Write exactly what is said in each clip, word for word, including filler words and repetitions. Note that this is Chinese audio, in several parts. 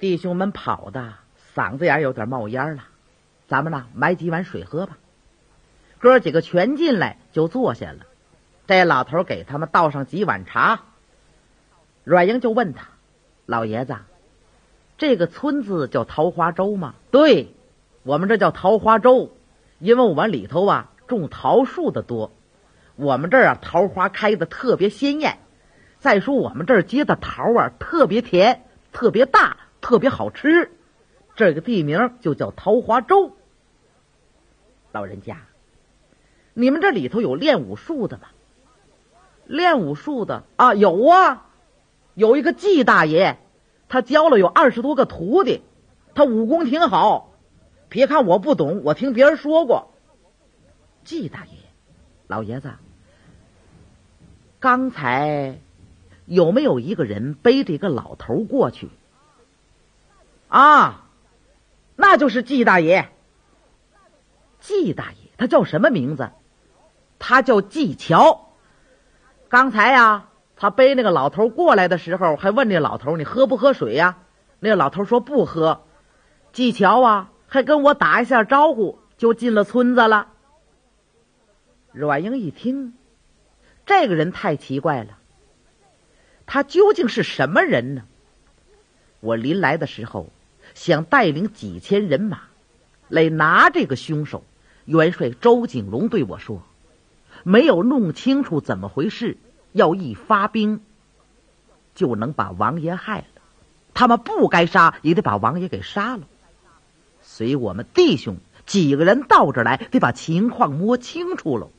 弟兄们跑的嗓子眼有点冒烟了，咱们呢买几碗水喝吧。哥几个全进来就坐下了，这老头给他们倒上几碗茶。阮英就问他：老爷子，这个村子叫桃花洲吗？对，我们这叫桃花洲，因为我们里头啊种桃树的多，我们这儿啊桃花开的特别鲜艳，再说我们这儿结的桃啊特别甜，特别大，特别好吃，这个地名就叫桃花洲。老人家，你们这里头有练武术的吗？练武术的啊，有啊，有一个季大爷，他教了有二十多个徒弟，他武功挺好。别看我不懂，我听别人说过。季大爷，老爷子，刚才有没有一个人背着一个老头过去？啊，那就是季大爷。季大爷，他叫什么名字？他叫季桥。刚才呀，他背那个老头过来的时候，还问那老头：“你喝不喝水呀？”那个老头说不喝。季桥啊，还跟我打一下招呼，就进了村子了。阮英一听，这个人太奇怪了，他究竟是什么人呢？我临来的时候，想带领几千人马来拿这个凶手。元帅周景龙对我说，没有弄清楚怎么回事，要一发兵就能把王爷害了，他们不该杀也得把王爷给杀了。所以我们弟兄几个人到这儿来，得把情况摸清楚喽。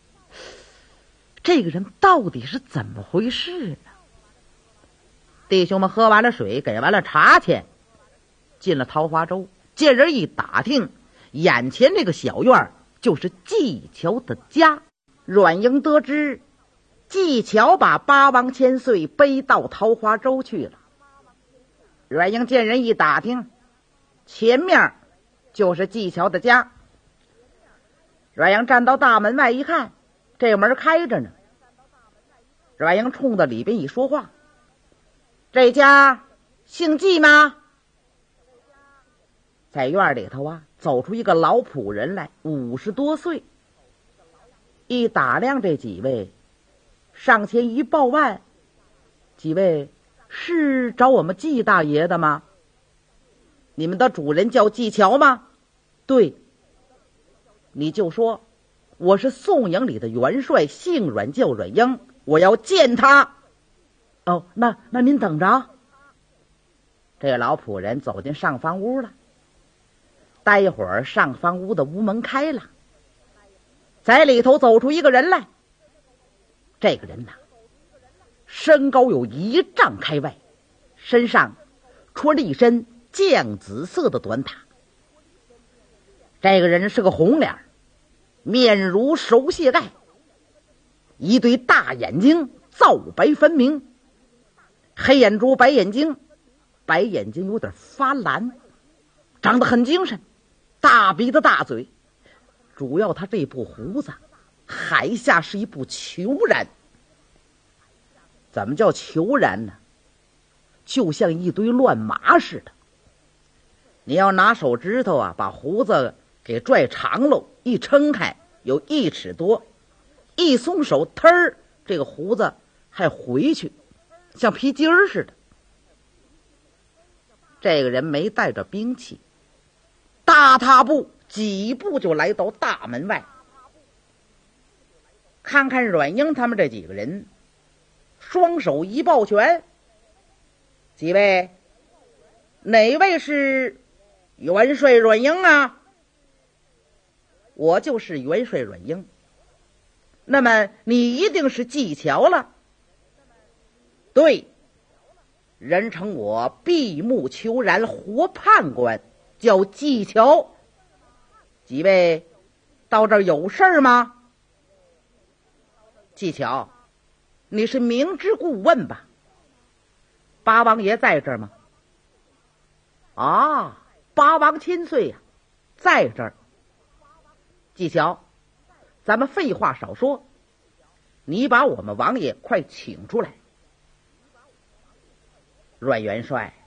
这个人到底是怎么回事呢？弟兄们喝完了水，给完了茶钱，进了桃花洲，见人一打听，眼前这个小院就是季桥的家。阮英得知季桥把八王千岁背到桃花洲去了。阮英见人一打听，前面就是季桥的家。阮英站到大门外一看，这个门开着呢。阮英冲到里边一说话：这家姓季吗？在院里头啊，走出一个老仆人来，五十多岁。一打量这几位，上前一报万：几位是找我们季大爷的吗？你们的主人叫季桥吗？对。你就说我是宋营里的元帅，姓阮叫阮英，我要见他。哦，那那您等着。这个老仆人走进上房屋了。待一会儿上房屋的屋门开了，在里头走出一个人来。这个人呐，身高有一丈开外，身上穿着一身绛紫色的短塔。这个人是个红脸，面如熟蟹盖，一对大眼睛皂白分明，黑眼珠白眼睛，白眼睛有点发蓝，长得很精神，大鼻子大嘴，主要他这部胡子海下是一部虬髯。怎么叫虬髯呢？就像一堆乱麻似的。你要拿手指头啊把胡子给拽长喽，一撑开有一尺多，一松手忒儿这个胡子还回去，像皮筋儿似的。这个人没带着兵器，大踏步几步就来到大门外。看看阮英他们这几个人，双手一抱拳：几位，哪位是元帅阮英啊？我就是元帅阮英。那么你一定是季桥了？对，人称我闭目求然活判官，叫季桥。几位到这儿有事儿吗？季桥，你是明知故问吧？八王爷在这儿吗？啊，八王千岁呀、啊，在这儿。季桥，咱们废话少说，你把我们王爷快请出来。阮元帅，